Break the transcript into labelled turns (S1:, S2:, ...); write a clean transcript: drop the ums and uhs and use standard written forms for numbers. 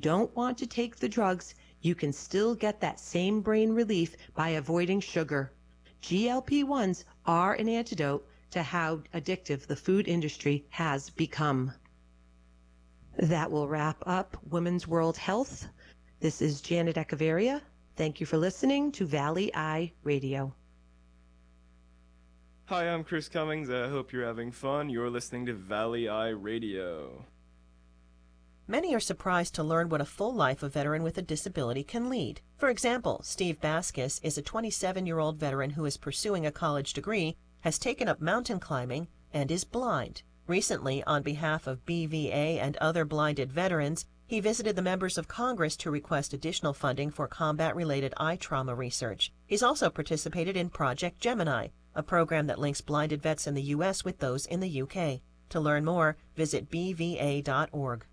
S1: don't want to take the drugs, you can still get that same brain relief by avoiding sugar. GLP-1s are an antidote to how addictive the food industry has become. That will wrap up Women's World Health. This is Janet Echeverria. Thank you for listening to Valley Eye Radio.
S2: Hi, I'm Chris Cummings. I hope you're having fun. You're listening to Valley Eye Radio.
S3: Many are surprised to learn what a full life a veteran with a disability can lead. For example, Steve Baskus is a 27-year-old veteran who is pursuing a college degree, has taken up mountain climbing, and is blind. Recently, on behalf of BVA and other blinded veterans, he visited the members of Congress to request additional funding for combat-related eye trauma research. He's also participated in Project Gemini, a program that links blinded vets in the U.S. with those in the U.K. To learn more, visit bva.org.